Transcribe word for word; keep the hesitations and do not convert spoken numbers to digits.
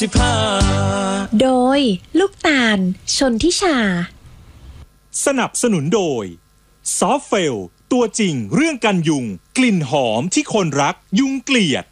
สิบห้าโดยลูกตาลชนทิชาสนับสนุนโดยซอฟเฟลตัวจริงเรื่องกันยุงกลิ่นหอมที่คนรักยุงเกลียด